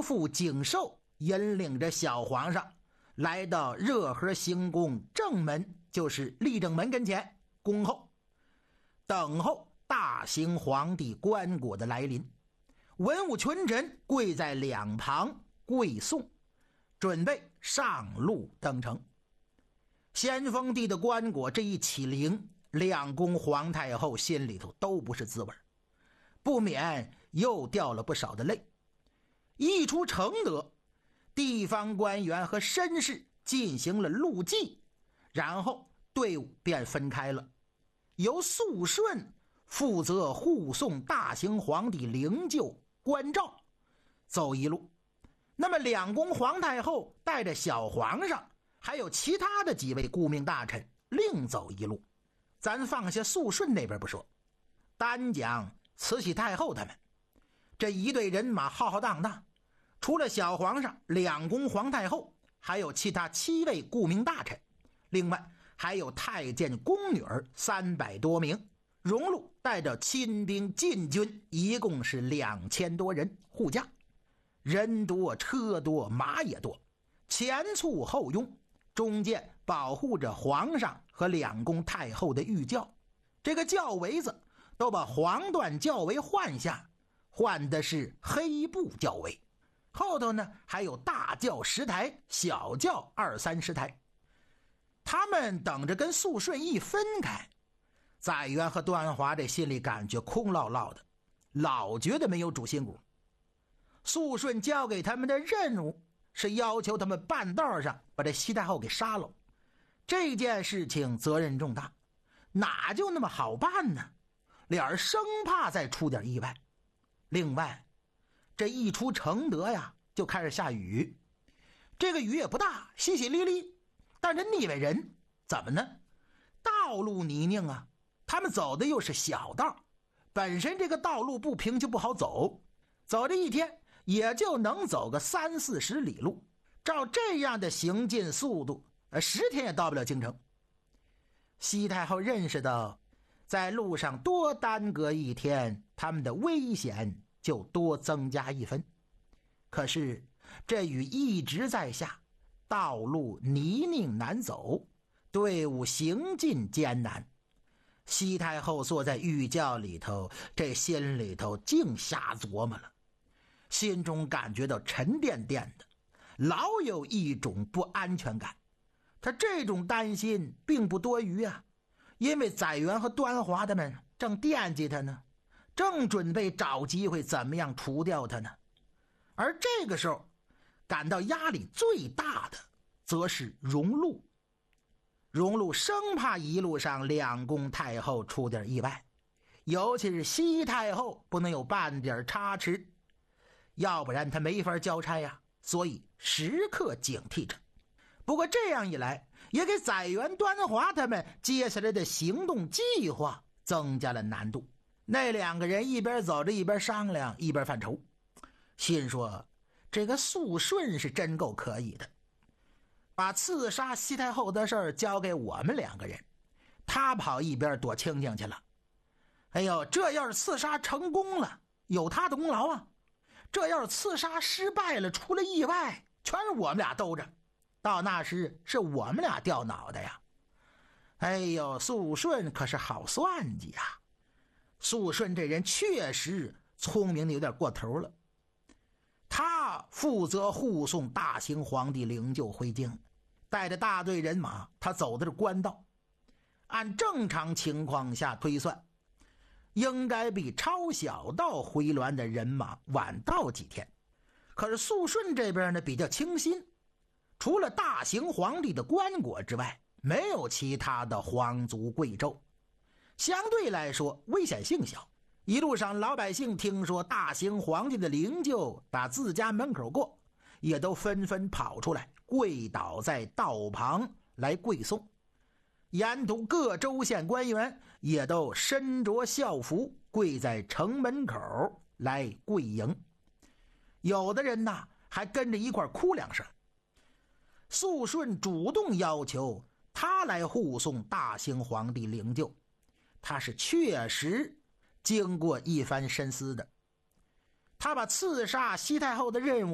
父景寿引领着小皇上来到热河行宫正门，就是立正门跟前恭候，等候大行皇帝棺椁的来临。文武群臣跪在两旁跪送，准备上路登城。先锋帝的棺椁这一起灵，两宫皇太后心里头都不是滋味，不免又掉了不少的泪。一出承德，地方官员和绅士进行了路祭，然后队伍便分开了，由肃顺负责护送大行皇帝灵柩关照走一路，那么两宫皇太后带着小皇上还有其他的几位顾命大臣另走一路。咱放下肃顺那边不说，单讲慈禧太后他们这一队人马浩浩荡荡，除了小皇上、两宫皇太后，还有其他7位顾命大臣，另外还有太监宫女300多名，荣禄带着亲兵禁军一共是2000多人护驾，人多车多马也多，前簇后拥，中间保护着皇上和两宫太后的御轿，这个轿围子都把黄缎轿围换下，换的是黑布轿围，后头呢还有大轿10台，小轿20-30台。他们等着跟肃顺一分开，载垣和端华这心里感觉空落落的，老觉得没有主心骨。肃顺交给他们的任务是要求他们半道上把这西太后给杀了，这件事情责任重大，哪就那么好办呢？俩人生怕再出点意外。另外这一出承德呀就开始下雨，这个雨也不大，淅淅沥沥，但是腻歪人。怎么呢？道路泥泞啊，他们走的又是小道，本身这个道路不平就不好走，走这一天也就能走个30-40里路，照这样的行进速度10天也到不了京城。西太后认识到在路上多耽搁一天，他们的危险就多增加1分。可是这雨一直在下，道路泥泞难走，队伍行进艰难。西太后坐在御轿里头，这心里头净瞎琢磨了，心中感觉到沉甸甸的，老有一种不安全感。他这种担心并不多余啊，因为载垣和端华他们正惦记他呢，正准备找机会怎么样除掉他呢。而这个时候感到压力最大的则是荣禄。荣禄生怕一路上两宫太后出点意外，尤其是西太后不能有半点差池，要不然他没法交差呀，所以时刻警惕着。不过这样一来也给载垣、端华他们接下来的行动计划增加了难度。那两个人一边走着一边商量，一边犯愁，心说这个肃顺是真够可以的，把刺杀西太后的事儿交给我们两个人，他跑一边躲清静去了。哎呦，这要是刺杀成功了，有他的功劳啊，这要是刺杀失败了，出了意外，全是我们俩兜着，到那时是我们俩掉脑袋呀。哎呦，肃顺可是好算计呀。肃顺这人确实聪明的有点过头了，他负责护送大行皇帝灵柩回京，带着大队人马，他走的是官道，按正常情况下推算，应该比抄小道回銮的人马晚到几天。可是肃顺这边呢比较清新，除了大行皇帝的棺椁之外，没有其他的皇族贵胄，相对来说危险性小。一路上老百姓听说大行皇帝的灵柩打自家门口过，也都纷纷跑出来跪倒在道旁来跪送。沿途各州县官员也都身着校服跪在城门口来跪迎，有的人呢还跟着一块哭2声。肃顺主动要求他来护送大行皇帝灵柩，他是确实经过一番深思的，他把刺杀西太后的任务